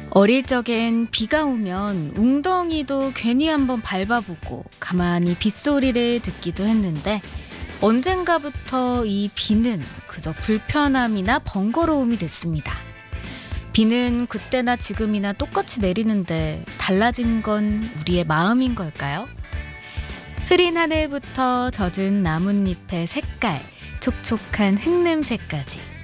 어릴 적엔 비가 오면 웅덩이도 괜히 한번 밟아보고 가만히 빗소리를 듣기도 했는데 언젠가부터 이 비는 그저 불편함이나 번거로움이 됐습니다. 비는 그때나 지금이나 똑같이 내리는데 달라진 건 우리의 마음인 걸까요? 흐린 하늘부터 젖은 나뭇잎의 색깔, 촉촉한 흙냄새까지